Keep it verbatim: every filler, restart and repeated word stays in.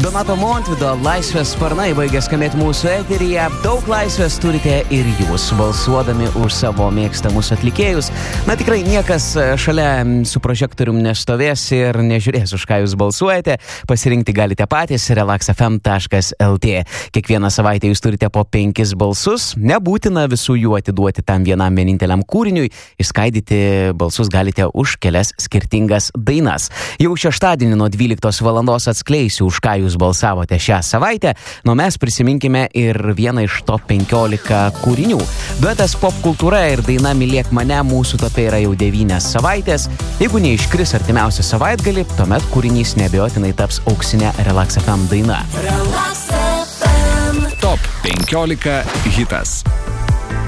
Donato Montvydo Laisvės sparnai baigė skambėti mūsų eteryje. Daug laisvės turite ir jūs, balsuodami už savo mėgstamus atlikėjus. Na tikrai niekas šalia su prožektorium nestovės ir nežiūrės, už ką jūs balsuojate. Pasirinkti galite patys relax f m taškas l t. Kiekvieną savaitę jūs turite po penkis balsus. Nebūtina visų jų atiduoti tam vienam vieninteliam kūriniui. Išskaidyti balsus galite už kelias skirtingas dainas. Jau šeštadienį nuo dvyliktos valandos atskleisiu, už ką jūs balsavote šią savaitę, nuo mes prisiminkime ir vieną iš top penkiolika kūrinių. Duetas Pop kultūra ir daina Mylėk mane mūsų tope yra jau devynias savaitės. Jeigu neiškris artimiausią savaitgalį, tuomet kūrinys neabejotinai taps auksinė Relax F M daina. Relax F M. Top penkiolika hitas.